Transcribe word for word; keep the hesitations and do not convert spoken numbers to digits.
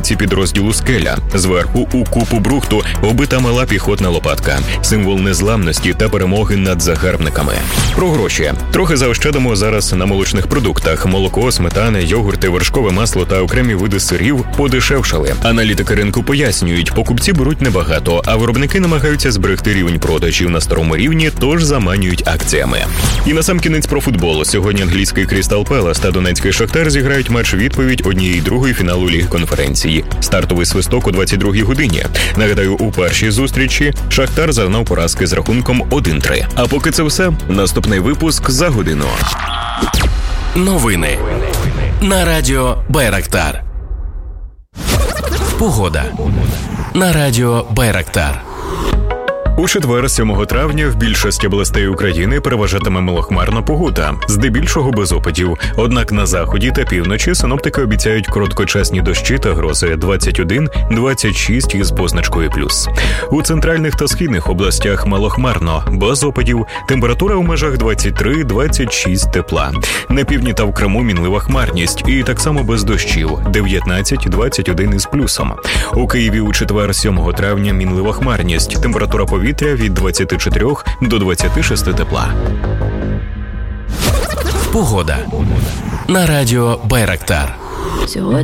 позиції підрозділу «Скеля». Зверху у купу брухту вбита мала піхотна лопатка. Символ незламності та перемоги над загарбниками. Про гроші. Трохи заощадимо зараз на молочних продуктах. Молоко, сметана, йогурти, вершкове масло та окремі види сирів подешевшали. Аналітики ринку пояснюють, покупці беруть небагато, а виробники намагаються зберегти рівень продажів на старому рівні, тож заманюють акціями. І насамкінець про футбол. Сьогодні англійський Крістал Пелас та донецький Шахтар зіграють матч-відповідь однієї другої фіналу Ліги конференції. Стартовий свисток о двадцять другій годині. Нагадаю, у першій зустрічі Шахтар зазнав поразки з рахунком один-три. А поки це все, наступний випуск за годину. Новини на радіо Байрактар. Погода на радіо Байрактар. У четвер, сьомого травня, в більшості областей України переважатиме малохмарна погода, здебільшого без опадів. Однак на заході та півночі синоптики обіцяють короткочасні дощі та грози двадцять один - двадцять шість із позначкою плюс. У центральних та східних областях малохмарно, без опадів, температура у межах двадцять три - двадцять шість тепла. На півдні та в Криму мінлива хмарність і так само без дощів дев'ятнадцять - двадцять один із плюсом. У Києві у четвер, сьомого травня, мінлива хмарність, температура повітря Повітря від двадцяти чотирьох до двадцяти шести тепла. Погода на радіо Байрактар. Сьогодні